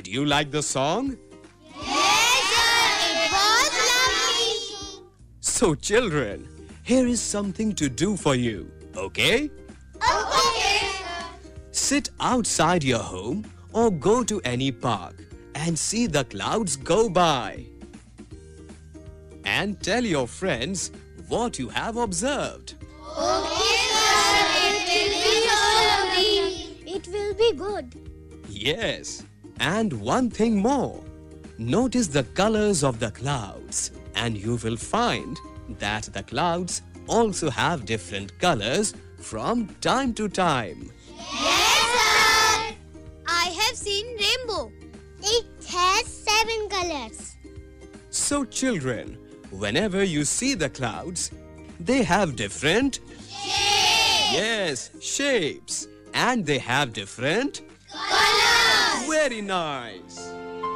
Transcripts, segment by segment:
Did you like the song? Yes, sir. It was lovely. So children, here is something to do for you, okay? Okay. Sit outside your home or go to any park and see the clouds go by. And tell your friends what you have observed. Okay, sir. It will be so lovely. It will be good. Yes, and one thing more. Notice the colors of the clouds and you will find that the clouds also have different colors from time to time. Yes, sir. I have seen rainbow. It has 7 colors. So children, whenever you see the clouds, they have different shapes. And they have different Colors. Very nice.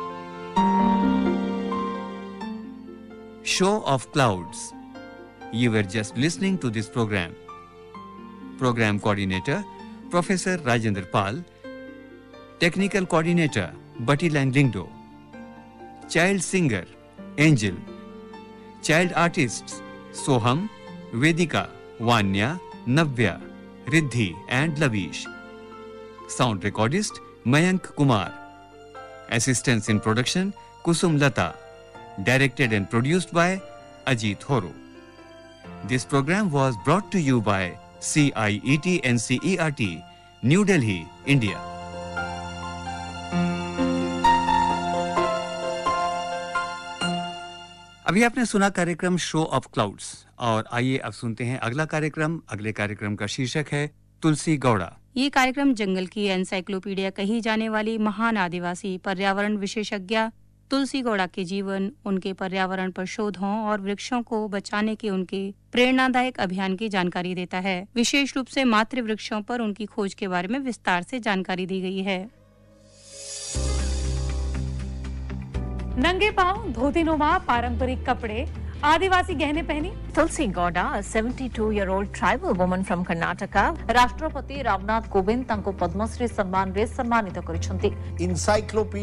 Show of Clouds. You were just listening to this program. Program Coordinator Professor Rajendra Pal. Technical Coordinator Bati Langdingdo. Child Singer Angel. Child Artists Soham, Vedika, Vanya, Navya, Riddhi and Lavish. Sound Recordist Mayank Kumar. Assistants in Production Kusum Lata. Directed and produced by Ajit Horo. This program was brought to you by CIET NCERT, New Delhi, India. अभी आपने सुना कार्यक्रम show off clouds और आइए अब सुनते हैं अगला कार्यक्रम। अगले कार्यक्रम का शीर्षक है तुलसी गौड़ा। ये कार्यक्रम जंगल की एनसाइक्लोपीडिया कही जाने वाली महान आदिवासी पर्यावरण विशेषज्ञ तुलसी गौड़ा के जीवन, उनके पर्यावरण पर शोधों और वृक्षों को बचाने के उनके प्रेरणादायक अभियान की जानकारी देता है। विशेष रूप से मातृ वृक्षों पर उनकी खोज के बारे में विस्तार से जानकारी दी गई है। नंगे पांव, धोतीनुमा पारंपरिक कपड़े, आदिवासी गहने पहनी Tulsi Gowda, a 72-year-old tribal woman from Karnataka, राष्ट्रपति रामनाथ कोविंद तांको पद्मश्री सम्मान रे सम्मानित करिसंती। Encyclopedia